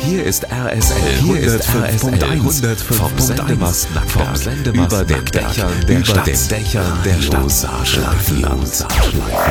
Hier ist RSL 105.1 vom Sendemast Nackberg, über den Dächern der Stadt.